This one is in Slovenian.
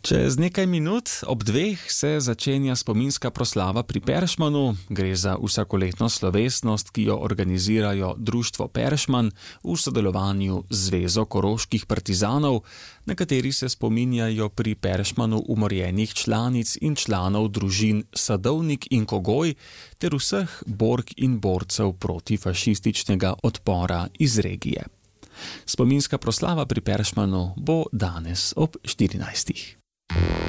Čez nekaj minut ob 2 se začenja spominska proslava pri Peršmanu. Gre za vsakoletno slovesnost, ki jo organizirajo Društvo Peršman v sodelovanju z Zvezo koroških partizanov, na kateri se spominjajo pri Peršmanu umorjenih članic in članov družin Sadovnik in Kogoj ter vseh bork in borcev protifašističnega odpora iz regije. Spominska proslava pri Peršmanu bo danes ob 14.